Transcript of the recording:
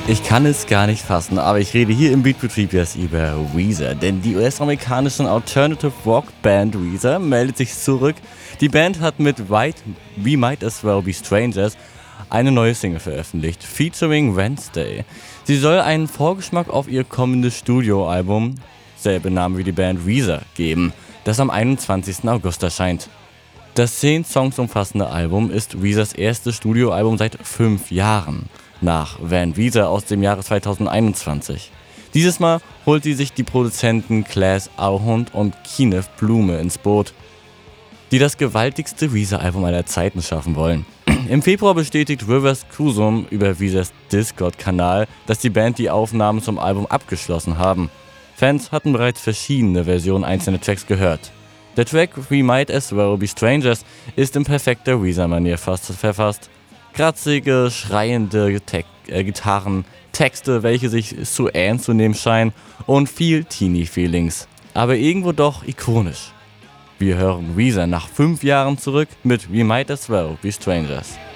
Ich kann es gar nicht fassen, aber ich rede hier im Beatbetrieb jetzt über Weezer, denn die US-amerikanischen Alternative Rock Band Weezer meldet sich zurück. Die Band hat mit We Might As Well Be Strangers eine neue Single veröffentlicht, featuring Wednesday. Sie soll einen Vorgeschmack auf ihr kommendes Studioalbum, selbe Name wie die Band Weezer, geben, das am 21. August erscheint. Das 10 Songs umfassende Album ist Weezers erstes Studioalbum seit 5 Jahren, nach Van Weezer aus dem Jahre 2021. Dieses Mal holt sie sich die Produzenten Claes Auhund und Kenneth Blume ins Boot, die das gewaltigste Weezer-Album aller Zeiten schaffen wollen. Im Februar bestätigt Rivers Cuomo über Weezers Discord-Kanal, dass die Band die Aufnahmen zum Album abgeschlossen haben. Fans hatten bereits verschiedene Versionen einzelner Tracks gehört. Der Track We Might As Well Be Strangers ist in perfekter Weezer-Manier verfasst. Kratzige, schreiende Gitarren, Texte, welche sich zu ernst zu nehmen scheinen und viel Teenie-Feelings, aber irgendwo doch ikonisch. Wir hören Weezer nach 5 Jahren zurück mit We Might As Well Be Strangers.